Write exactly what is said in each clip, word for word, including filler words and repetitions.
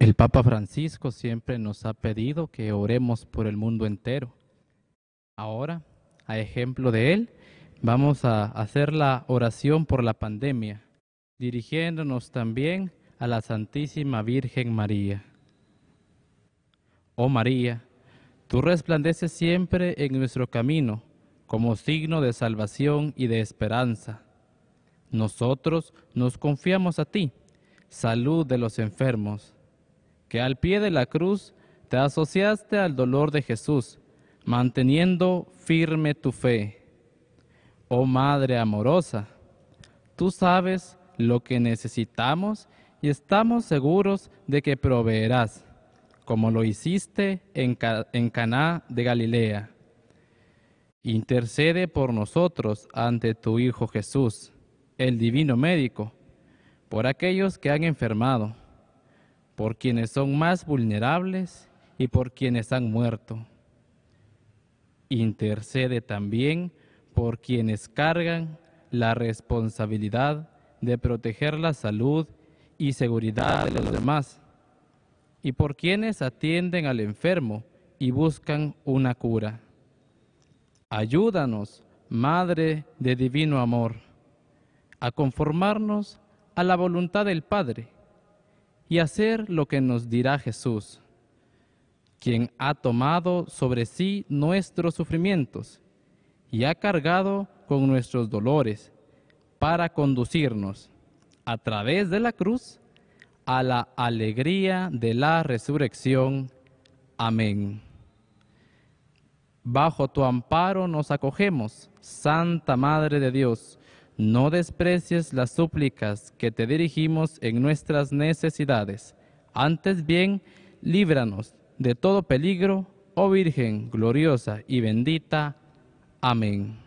El Papa Francisco siempre nos ha pedido que oremos por el mundo entero. Ahora, a ejemplo de él, vamos a hacer la oración por la pandemia, dirigiéndonos también a la Santísima Virgen María. Oh María, tú resplandeces siempre en nuestro camino como signo de salvación y de esperanza. Nosotros nos confiamos a ti, salud de los enfermos, que al pie de la cruz te asociaste al dolor de Jesús, manteniendo firme tu fe. Oh Madre amorosa, tú sabes lo que necesitamos y estamos seguros de que proveerás, como lo hiciste en, Ca- en Caná de Galilea. Intercede por nosotros ante tu Hijo Jesús, el Divino Médico, por aquellos que han enfermado, por quienes son más vulnerables y por quienes han muerto. Intercede también por quienes cargan la responsabilidad de proteger la salud y seguridad de los demás, y por quienes atienden al enfermo y buscan una cura. Ayúdanos, Madre de Divino Amor, a conformarnos a la voluntad del Padre y hacer lo que nos dirá Jesús, quien ha tomado sobre sí nuestros sufrimientos y ha cargado con nuestros dolores para conducirnos a través de la cruz a la alegría de la resurrección. Amén. Bajo tu amparo nos acogemos, Santa Madre de Dios. No desprecies las súplicas que te dirigimos en nuestras necesidades. Antes bien, líbranos de todo peligro, oh Virgen gloriosa y bendita. Amén.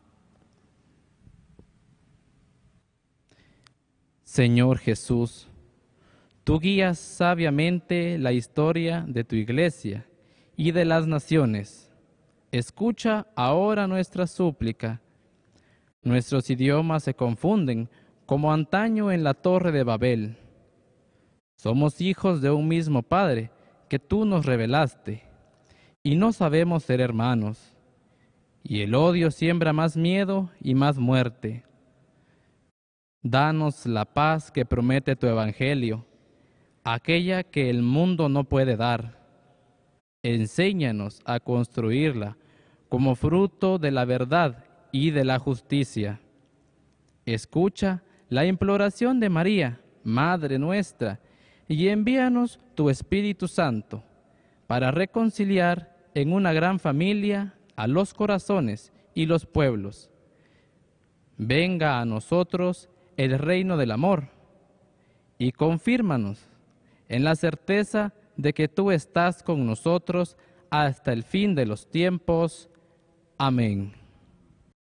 Señor Jesús, tú guías sabiamente la historia de tu Iglesia y de las naciones. Escucha ahora nuestra súplica. Nuestros idiomas se confunden como antaño en la Torre de Babel. Somos hijos de un mismo Padre que tú nos revelaste, y no sabemos ser hermanos. Y el odio siembra más miedo y más muerte. Danos la paz que promete tu Evangelio, aquella que el mundo no puede dar. Enséñanos a construirla como fruto de la verdad y de la justicia. Escucha la imploración de María, Madre nuestra, y envíanos tu Espíritu Santo para reconciliar en una gran familia a los corazones y los pueblos. Venga a nosotros el reino del amor y confírmanos en la certeza de que tú estás con nosotros hasta el fin de los tiempos. Amén.